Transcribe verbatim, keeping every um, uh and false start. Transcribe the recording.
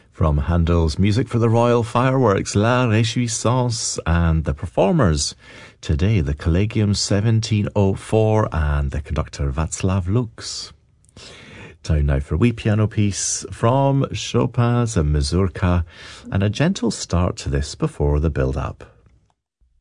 From Handel's Music for the Royal Fireworks, La Réjouissance, and the performers today, the Collegium seventeen oh four and the conductor Václav Lux. Time now for a wee piano piece from Chopin's Mazurka, and a gentle start to this before the build-up.